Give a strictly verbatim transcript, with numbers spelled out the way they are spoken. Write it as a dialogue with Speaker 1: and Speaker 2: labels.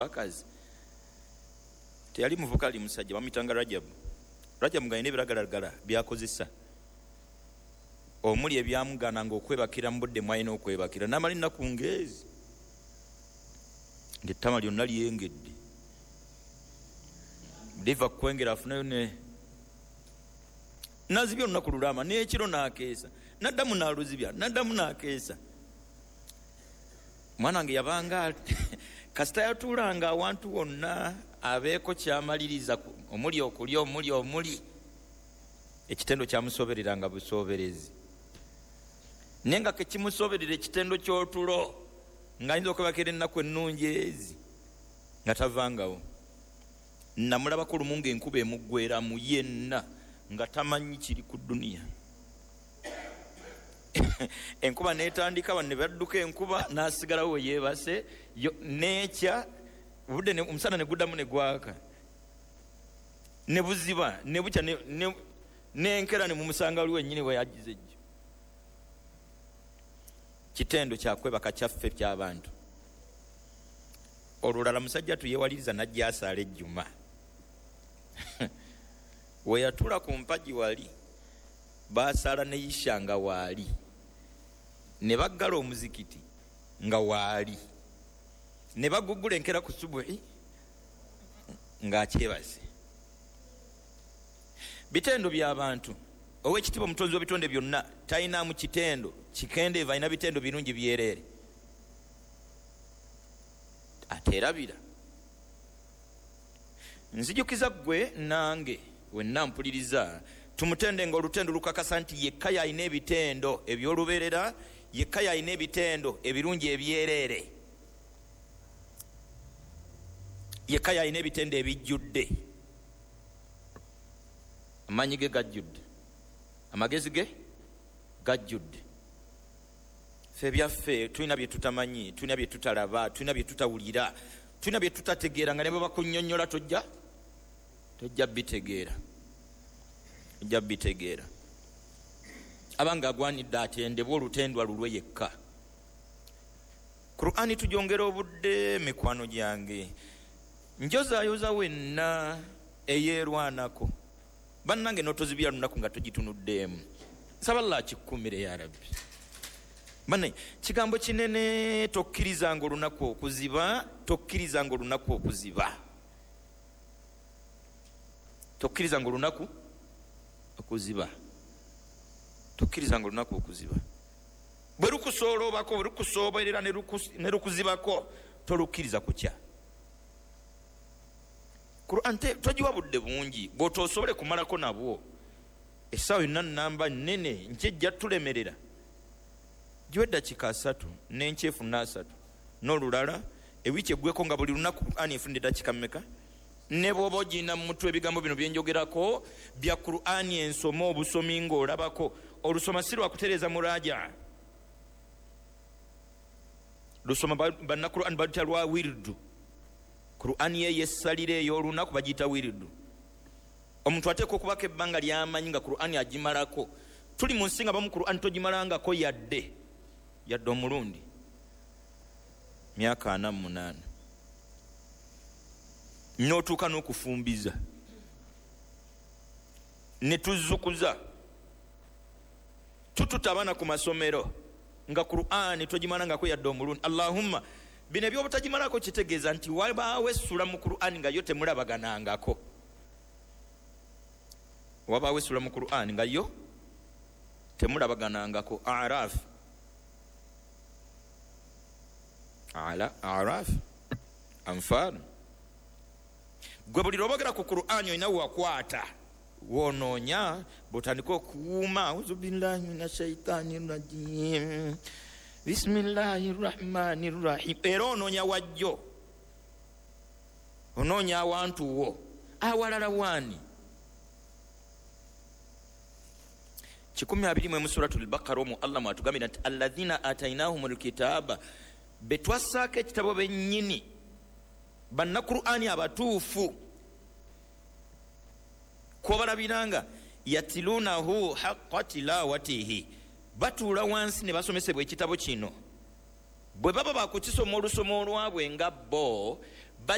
Speaker 1: akazi teyali muvuka ali musajja bamitanga Rajab Rajab nga ine biragalagala byakozesa omuli ebyamugana nga okwebakira mbudde mwayina okwebakira namali naku ngezi ngetama lyonna lyengedde liva kwengera afunayo ne nazibya olunaku lulama n'ekiro n'akeesa naddamu n'aluzibya naddamu n'akeesa mwana wange yabanga kasita yatuulanga awantu wonna abeeko kyamaliriza omuli okulya omuli omuli ekitendo kyamusobereranga busoberezi naye nga kekimusoberera ekitendo ky'otulo ng'ayinza okwebakira ennaku ennungi ezi nga tavangawo namulabako lumu ng'enkuba emuggweramu yenna nga tamanyi kiri ku duniya enkuba netandika bano ne badduka enkuba n'asigalawo yeebase n'ekya budde omusana ne guddamu ne gwaka ne buziba ne bukya n'enkera ne mumusanga waliwo ennyini we yagize ejjo kitendo kyakwebaka kyaffe ky'abantu olulala musajja tuyeewaliriza najja asaala ejjuma we yatuula ku mpagi wali baasala ne yisha nga waali ne baggala omuzikiti nga waali ne baguggula enkera ku subuhi ng'akyebase bitendo by'abantu ow'ekitiibwa omutonzi w'ebitonde byonna talinamu kitendo kikendeeva alina bitendo birungi byereere ateerabira nzijukiza ggwe nange wenna mpuliriza tumutende nga olutendo lukakasa nti yekka yalina ebitendo ebyolubeerera yekka yalina ebitendo ebirungi ebyereere yekka yalina ebitendo ebijjudde amaanyi ge gajjudde amagezi ge gajjudde ffe byaffe tulina bye tutamanyi tulina bye tutalaba tulina bye tutawulira tulina bye tutategeera nga ne bwe bakunnyonnyola tojja tojja bitegeera ojja bitegeera abanga agwanidde atendebwa olutendwa lulwe yekka Qur'ani tujongera obudde mikwano gyange njozaayoza wenna eyeerwanako bannange n'otozibya lunaku nga togitunuddeemu nsaba Allah akikkumire ya Rabbi bane kigambo kinene tokkirizanga olunaku okuziba tokkirizanga olunaku okuziba tokkirizanga olunaku okuziba tokkirizanga olunaku okuziba bwe lukusoolobako bwe lukusooberera ne lukuzibako tolukkiriza kutya Qur'an togiwa budde bungi bw'otoosobole kumalako nabwo essaawa yonna nnamba nnene nkyejja tulemerera giwe eddakiika asatu n'enkyefuna asatu n'olulala ewiiki eggweko nga buli lunaku Qur'an efunde eddakiika mmeka ne bw'oba ogirina mu mutwe ebigambo bino bye njogerako bya Qur'an ensoma obusomi ng'olabako olusoma si lwakutereeza muraaja lusoma banna Qur'an baluyita lwa wirdu Qur'an ye yessalira ey'olunaku bagiyita wirdu omuntu ateeka okubako ebbanga ly'amanyi nga Qur'an agimalako tuli mu nsi nga bamu Qur'an togimalangako yadde yadde omulundi myaka ana mu munaana n'otuuka n'okufumbiza ne tuzzukuza tututa abaana ku masomero nga Qur'an togimalangako yadde omulundi Allahumma bino ebyobutagimalako kitegeeza nti wabaawo essula mu Qur'an nga yo temulabaganangako wabaawo essula mu Qur'an nga yo temulabaganangako Araf ala Araf Anfal gwe buli lwobogera ku Qur'an olina wakwata woonoonya bw'otandika okuwuuma auzu billahi minash shaitani rajim bismillahi rahmani rahim era onoonya wajjo onoonya awantu wo awalala waani kikumi abiri mu suratul Baqara omu Allah mwatugambira nti alladhina atainahumul kitaba betwassaako ekitabo bennyini banna Qur'ani abatuufu kwobalabiranga yatilunahu haqqa tilawatihi batuula wansi ne basomesebwa ekitabo kino bwe baba bakukisoma olusoma olwabwe nga bo